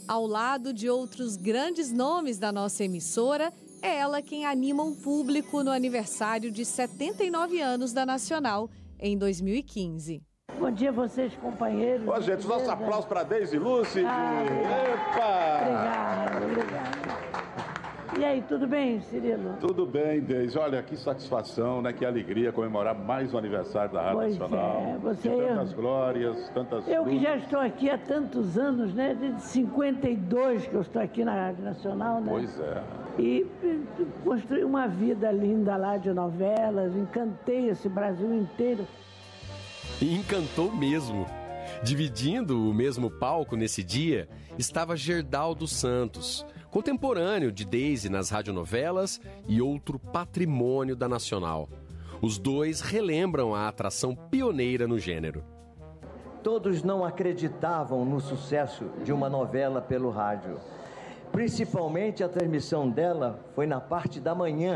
Ao lado de outros grandes nomes da nossa emissora, é ela quem anima o público no aniversário de 79 anos da Nacional, em 2015. Bom dia a vocês, companheiros. Ô, gente, nosso aplauso para Deise Lúcide. Epa! Obrigado. E aí, tudo bem, Cirilo? Tudo bem, Deise. Olha, que satisfação, né? Que alegria comemorar mais um aniversário da Rádio Nacional. Você... tantas glórias, tantas... Eu que já estou aqui há tantos anos, né? Desde 52 que eu estou aqui na Rádio Nacional, né? Pois é. E construí uma vida linda lá de novelas, encantei esse Brasil inteiro. E encantou mesmo. Dividindo o mesmo palco nesse dia estava Gerdaldo Santos, contemporâneo de Deise nas radionovelas e outro patrimônio da Nacional. Os dois relembram a atração pioneira no gênero. Todos não acreditavam no sucesso de uma novela pelo rádio. Principalmente a transmissão dela foi na parte da manhã.